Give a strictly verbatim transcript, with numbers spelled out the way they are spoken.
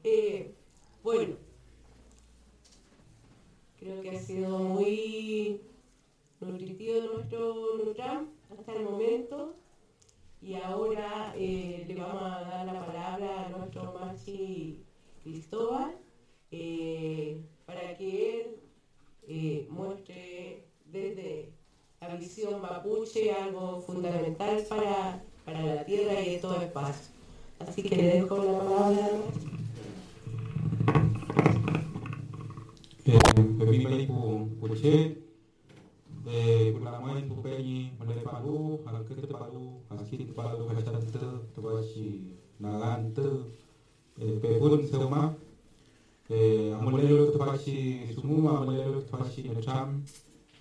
Eh, bueno, creo que ha sido muy nutritivo nuestro Nutram hasta el momento. Y ahora eh, le vamos a dar la palabra a nuestro Machi Cristóbal eh, para que él eh, muestre desde la visión mapuche algo fundamental para, para la tierra y estos espacios. Así que le dejo la palabra. Pemimai pu puche, pulamai pu peñi, malai palu, halakete palu, haskit palu, hachante, tabashi nagante, pepun seuma, amulelo tabashi sumuma, amulelo tabashi necham.